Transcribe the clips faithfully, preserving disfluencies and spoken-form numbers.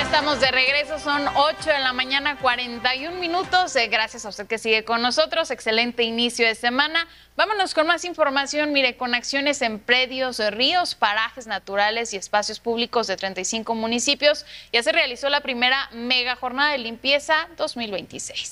Estamos de regreso, son ocho de la mañana, cuarenta y un minutos. Eh, gracias a usted que sigue con nosotros. Excelente inicio de semana. Vámonos con más información. Mire, con acciones en predios, ríos, parajes naturales y espacios públicos de treinta y cinco municipios, ya se realizó la primera mega jornada de limpieza dos mil veintiséis.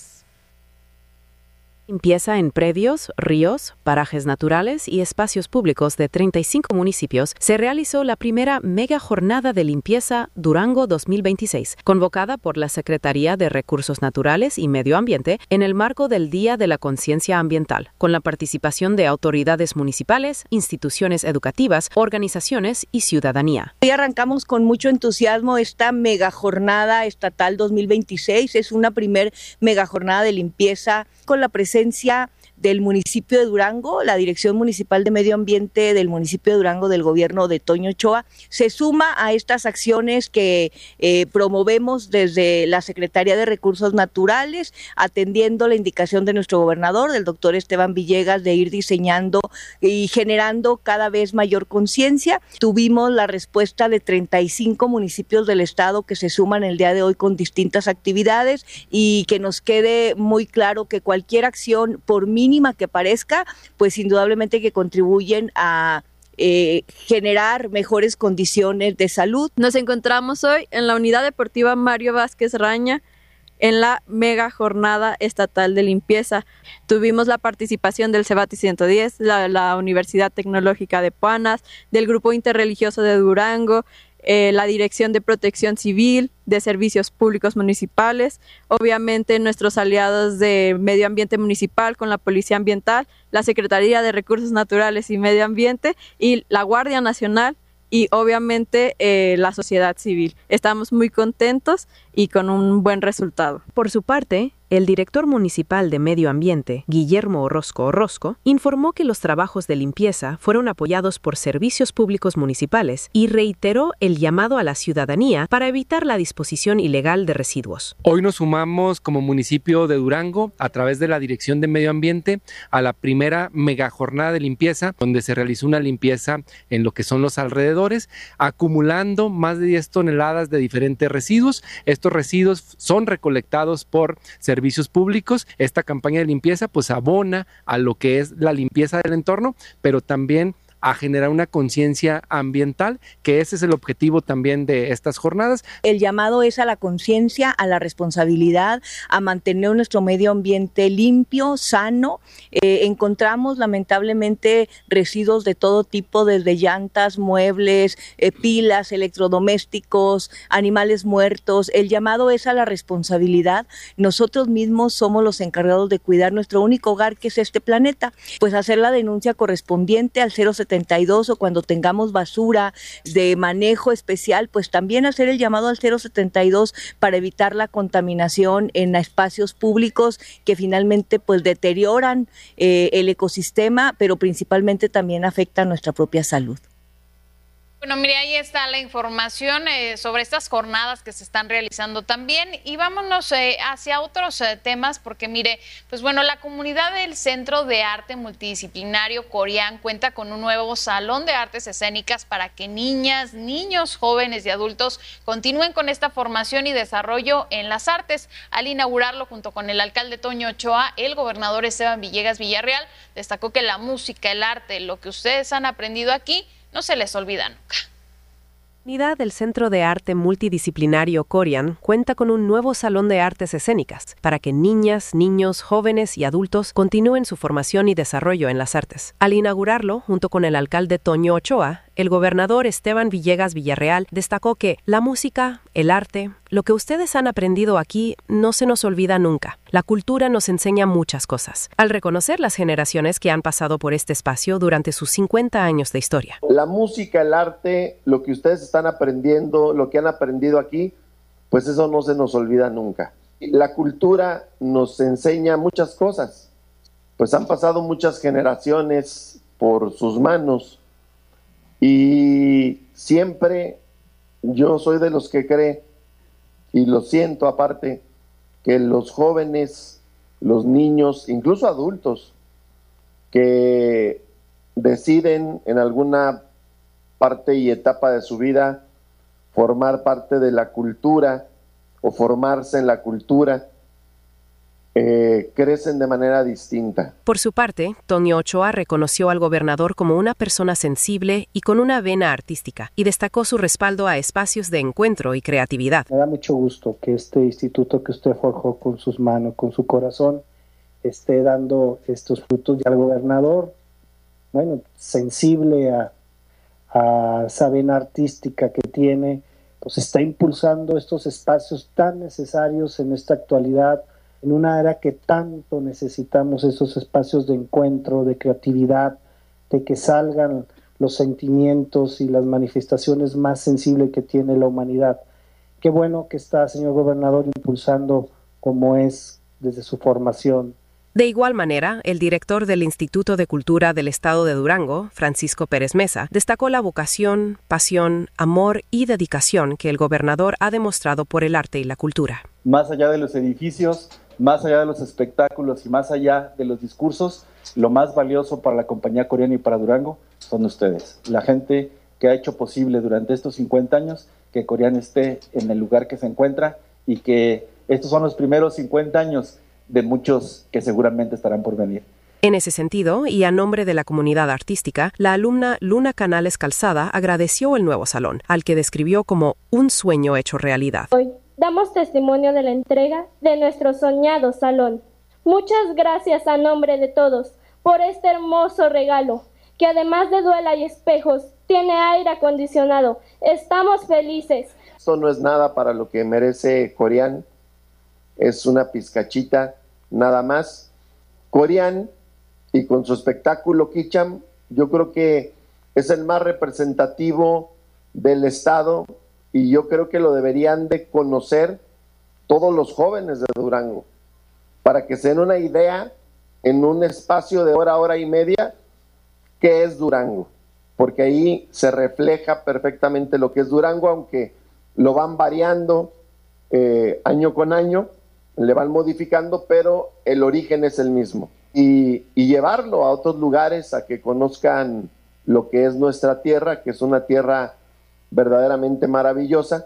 Limpieza en predios, ríos, parajes naturales y espacios públicos de treinta y cinco municipios, se realizó la primera mega jornada de limpieza Durango dos mil veintiséis, convocada por la Secretaría de Recursos Naturales y Medio Ambiente en el marco del Día de la Conciencia Ambiental, con la participación de autoridades municipales, instituciones educativas, organizaciones y ciudadanía. Hoy arrancamos con mucho entusiasmo esta mega jornada estatal dos mil veintiséis. Es una primer mega jornada de limpieza con la presencia del municipio de Durango. La Dirección Municipal de Medio Ambiente del municipio de Durango del gobierno de Toño Ochoa se suma a estas acciones que eh, promovemos desde la Secretaría de Recursos Naturales, atendiendo la indicación de nuestro gobernador, del doctor Esteban Villegas, de ir diseñando y generando cada vez mayor conciencia. Tuvimos la respuesta de treinta y cinco municipios del estado que se suman el día de hoy con distintas actividades, y que nos quede muy claro que cualquier acción, por mínima que parezca, pues indudablemente que contribuyen a eh, generar mejores condiciones de salud. Nos encontramos hoy en la Unidad Deportiva Mario Vázquez Raña en la mega jornada estatal de limpieza. Tuvimos la participación del CEBATI ciento diez, la, la Universidad Tecnológica de Puanas, del Grupo Interreligioso de Durango, Eh, la Dirección de Protección Civil, de Servicios Públicos Municipales, obviamente nuestros aliados de Medio Ambiente Municipal con la Policía Ambiental, la Secretaría de Recursos Naturales y Medio Ambiente y la Guardia Nacional y obviamente eh, la sociedad civil. Estamos muy contentos y con un buen resultado. Por su parte, el director municipal de Medio Ambiente, Guillermo Orozco Orozco, informó que los trabajos de limpieza fueron apoyados por servicios públicos municipales y reiteró el llamado a la ciudadanía para evitar la disposición ilegal de residuos. Hoy nos sumamos como municipio de Durango, a través de la Dirección de Medio Ambiente, a la primera mega jornada de limpieza, donde se realizó una limpieza en lo que son los alrededores, acumulando más de diez toneladas de diferentes residuos. Estos residuos son recolectados por servicios públicos. Esta campaña de limpieza pues abona a lo que es la limpieza del entorno, pero también a generar una conciencia ambiental, que ese es el objetivo también de estas jornadas. El llamado es a la conciencia, a la responsabilidad, a mantener nuestro medio ambiente limpio, sano. Eh, encontramos lamentablemente residuos de todo tipo, desde llantas, muebles, eh, pilas, electrodomésticos, animales muertos. El llamado es a la responsabilidad. Nosotros mismos somos los encargados de cuidar nuestro único hogar, que es este planeta. Pues hacer la denuncia correspondiente al cero setenta y dos, o cuando tengamos basura de manejo especial, pues también hacer el llamado al cero setenta y dos para evitar la contaminación en espacios públicos que finalmente pues deterioran eh, el ecosistema, pero principalmente también afectan nuestra propia salud. Bueno, mire, ahí está la información eh, sobre estas jornadas que se están realizando también, y vámonos eh, hacia otros eh, temas, porque mire, pues bueno, la comunidad del Centro de Arte Multidisciplinario Corián cuenta con un nuevo salón de artes escénicas para que niñas, niños, jóvenes y adultos continúen con esta formación y desarrollo en las artes. Al inaugurarlo junto con el alcalde Toño Ochoa, el gobernador Esteban Villegas Villarreal destacó que la música, el arte, lo que ustedes han aprendido aquí, no se les olvida nunca. La unidad del Centro de Arte Multidisciplinario Corián cuenta con un nuevo salón de artes escénicas para que niñas, niños, jóvenes y adultos continúen su formación y desarrollo en las artes. Al inaugurarlo, junto con el alcalde Toño Ochoa, el gobernador Esteban Villegas Villarreal destacó que la música, el arte, lo que ustedes han aprendido aquí no se nos olvida nunca. La cultura nos enseña muchas cosas. Al reconocer las generaciones que han pasado por este espacio durante sus cincuenta años de historia. La música, el arte, lo que ustedes están aprendiendo, lo que han aprendido aquí, pues eso no se nos olvida nunca. La cultura nos enseña muchas cosas. Pues han pasado muchas generaciones por sus manos. Y siempre yo soy de los que cree, y lo siento aparte, que los jóvenes, los niños, incluso adultos, que deciden en alguna parte y etapa de su vida formar parte de la cultura o formarse en la cultura, eh, crecen de manera distinta. Por su parte, Tonio Ochoa reconoció al gobernador como una persona sensible y con una vena artística, y destacó su respaldo a espacios de encuentro y creatividad. Me da mucho gusto que este instituto que usted forjó con sus manos, con su corazón, esté dando estos frutos. Y al gobernador, bueno, sensible a, a esa vena artística que tiene, pues está impulsando estos espacios tan necesarios en esta actualidad, en una era que tanto necesitamos esos espacios de encuentro, de creatividad, de que salgan los sentimientos y las manifestaciones más sensibles que tiene la humanidad. Qué bueno que está, señor gobernador, impulsando como es desde su formación. De igual manera, el director del Instituto de Cultura del Estado de Durango, Francisco Pérez Mesa, destacó la vocación, pasión, amor y dedicación que el gobernador ha demostrado por el arte y la cultura. Más allá de los edificios, más allá de los espectáculos y más allá de los discursos, lo más valioso para la compañía coreana y para Durango son ustedes, la gente que ha hecho posible durante estos cincuenta años que Coreana esté en el lugar que se encuentra, y que estos son los primeros cincuenta años de muchos que seguramente estarán por venir. En ese sentido, y a nombre de la comunidad artística, la alumna Luna Canales Calzada agradeció el nuevo salón, al que describió como un sueño hecho realidad. Hoy damos testimonio de la entrega de nuestro soñado salón. Muchas gracias a nombre de todos por este hermoso regalo, que además de duela y espejos, tiene aire acondicionado. Estamos felices. Esto no es nada para lo que merece Coreán, es una pizcachita nada más. Coreán, y con su espectáculo Kicham, yo creo que es el más representativo del estado, y yo creo que lo deberían de conocer todos los jóvenes de Durango, para que se den una idea en un espacio de hora, hora y media, qué es Durango, porque ahí se refleja perfectamente lo que es Durango, aunque lo van variando eh, año con año, le van modificando, pero el origen es el mismo. Y, y llevarlo a otros lugares a que conozcan lo que es nuestra tierra, que es una tierra verdaderamente maravillosa.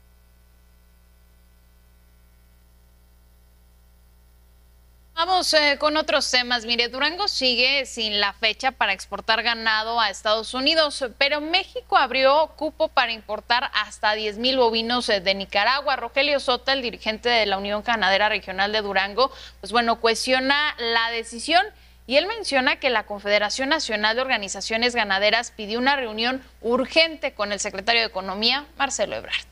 Vamos eh, con otros temas. Mire, Durango sigue sin la fecha para exportar ganado a Estados Unidos, pero México abrió cupo para importar hasta diez mil bovinos de Nicaragua. Rogelio Sota, el dirigente de la Unión Ganadera Regional de Durango, pues bueno, cuestiona la decisión, y él menciona que la Confederación Nacional de Organizaciones Ganaderas pidió una reunión urgente con el secretario de Economía, Marcelo Ebrard.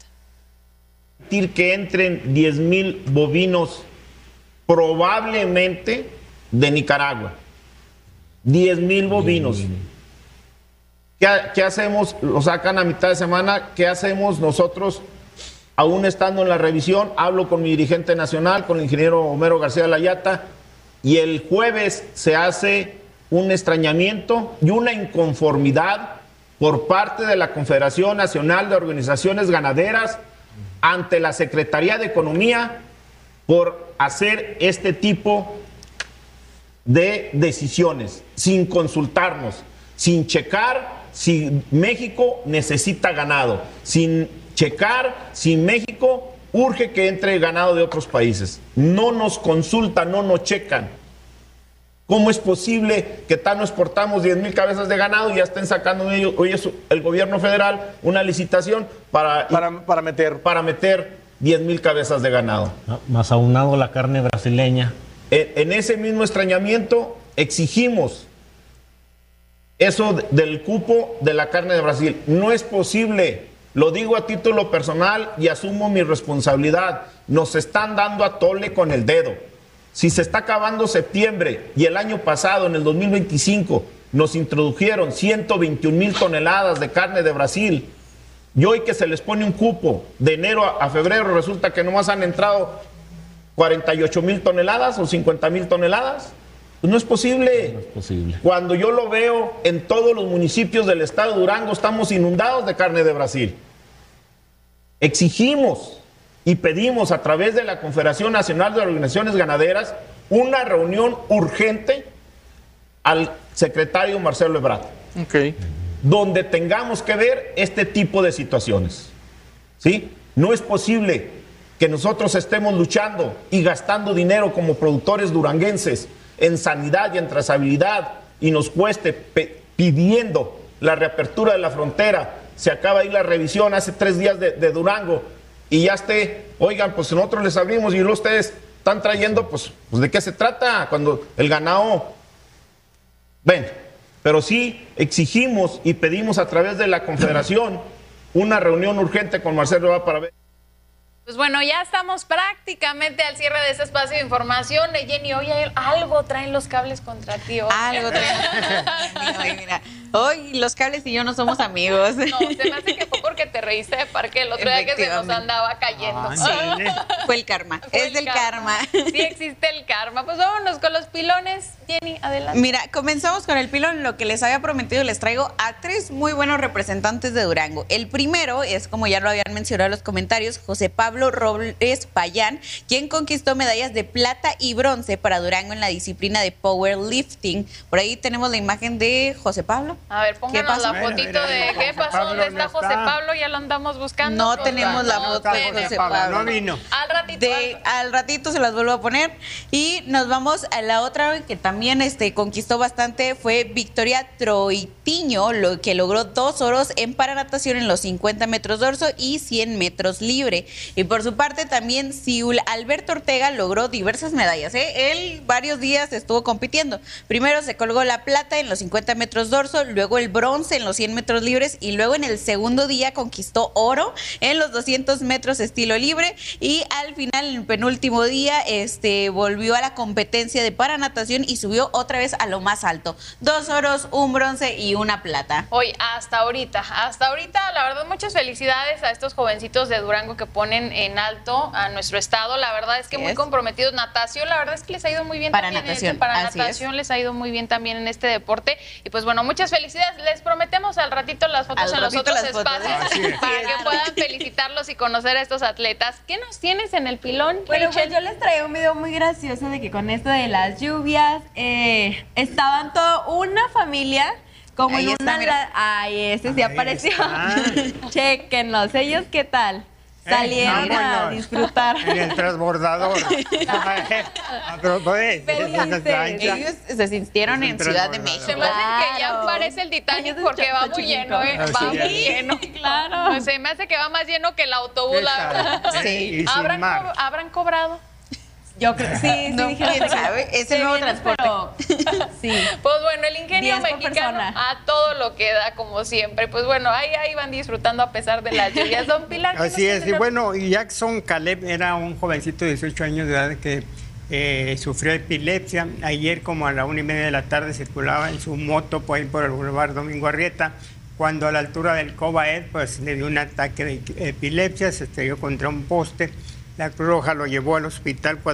Que entren diez mil bovinos probablemente de Nicaragua. diez mil bovinos. ¿Qué, ¿Qué hacemos? Lo sacan a mitad de semana. ¿Qué hacemos nosotros? Aún estando en la revisión, hablo con mi dirigente nacional, con el ingeniero Homero García Layata, y el jueves se hace un extrañamiento y una inconformidad por parte de la Confederación Nacional de Organizaciones Ganaderas ante la Secretaría de Economía por hacer este tipo de decisiones sin consultarnos, sin checar si México necesita ganado, sin checar si México urge que entre ganado de otros países. No nos consultan, no nos checan. ¿Cómo es posible que tal no exportamos diez mil cabezas de ganado y ya estén sacando ellos, hoy es el gobierno federal una licitación para, para, para meter para meter diez mil cabezas de ganado? Más aunado la carne brasileña. En, en ese mismo extrañamiento exigimos eso del cupo de la carne de Brasil. No es posible, lo digo a título personal y asumo mi responsabilidad. Nos están dando a tole con el dedo. Si se está acabando septiembre y el año pasado, en el dos mil veinticinco, nos introdujeron ciento veintiún mil toneladas de carne de Brasil, y hoy que se les pone un cupo de enero a febrero, resulta que nomás han entrado cuarenta y ocho mil toneladas o cincuenta mil toneladas. Pues no es posible. No es posible. Cuando yo lo veo en todos los municipios del estado de Durango, estamos inundados de carne de Brasil. Exigimos y pedimos a través de la Confederación Nacional de Organizaciones Ganaderas una reunión urgente al secretario Marcelo Ebrard. Okay. Donde tengamos que ver este tipo de situaciones. ¿sí? No es posible que nosotros estemos luchando y gastando dinero como productores duranguenses en sanidad y en trazabilidad y nos cueste pidiendo la reapertura de la frontera. Se acaba ahí la revisión hace tres días de, de Durango y ya esté, oigan, pues nosotros les abrimos y luego ustedes están trayendo, pues, pues ¿de qué se trata? Cuando el ganado... Ven, pero sí exigimos y pedimos a través de la Confederación una reunión urgente con Marcelo Ebrard para ver... Pues bueno, ya estamos prácticamente al cierre de este espacio de información. Jenny, oye, algo traen los cables contra ti. Hoy. Algo traen. Mira, mira. Hoy los cables y yo no somos amigos. No, se me hace que fue porque te reíste de parque el otro día que se nos andaba cayendo. Ah, sí, fue el karma. Fue es el del karma. karma. Sí existe el karma. Pues vámonos con los pilones. Jenny, adelante. Mira, comenzamos con el pilón. Lo que les había prometido, les traigo a tres muy buenos representantes de Durango. El primero es, como ya lo habían mencionado en los comentarios, José Pablo Robles Payán, quien conquistó medallas de plata y bronce para Durango en la disciplina de powerlifting. Por ahí tenemos la imagen de José Pablo. A ver, pónganos la fotito de qué pasó, dónde está José Pablo, ya lo andamos buscando. No tenemos la foto de José Pablo. No vino. Al ratito. De, al ratito se las vuelvo a poner. Y nos vamos a la otra que también este, conquistó bastante, fue Victoria Troitiño, lo que logró dos oros en paranatación en los cincuenta metros dorso y cien metros libre. Y por su parte también Siul Alberto Ortega logró diversas medallas, ¿eh? Él varios días estuvo compitiendo. Primero se colgó la plata en los cincuenta metros dorso, luego el bronce en los cien metros libres y luego en el segundo día conquistó oro en los doscientos metros estilo libre y al final, en el penúltimo día, este, volvió a la competencia de paranatación y subió otra vez a lo más alto. Dos oros, un bronce y una plata. Hoy, hasta ahorita, hasta ahorita, la verdad, muchas felicidades a estos jovencitos de Durango que ponen en alto a nuestro estado. La verdad es que muy comprometidos. Natación, la verdad es que les ha ido muy bien. Para también natación. En este, para natación les ha ido muy bien también en este deporte. Y pues bueno, muchas felicidades. Les prometemos al ratito las fotos al en los otros espacios para que puedan felicitarlos y conocer a estos atletas. ¿Qué nos tienes en el pilón? Bueno, pues yo les traigo un video muy gracioso de que con esto de las lluvias eh, estaban toda una familia como ahí en está, una... La... Ay, ese sí ahí apareció. Chequenlos, ellos qué tal. Salieron a disfrutar. En el transbordador. Pero, pues, ellos se sintieron en Ciudad de México. Se me hace que ya parece el Titanic porque va muy lleno, ¿eh? Va muy lleno. Claro. Pues se me hace que va más lleno que el autobús, la verdad. Sí. ¿Habrán, co ¿Habrán cobrado? Yo creo sí, sí, no, dijeron sabe, es el nuevo transporte. Pero, sí. Pues bueno, el ingenio mexicano a todo lo que da, como siempre. Pues bueno, ahí, ahí van disfrutando a pesar de las lluvias. Don Pilar. Así es, y bueno, Jackson Caleb era un jovencito de dieciocho años de edad que eh, sufrió epilepsia. Ayer, como a la una y media de la tarde, circulaba en su moto por ahí por el Boulevard Domingo Arrieta, cuando a la altura del Cobaed, pues le dio un ataque de epilepsia, se estrelló contra un poste. La Cruz Roja lo llevó al hospital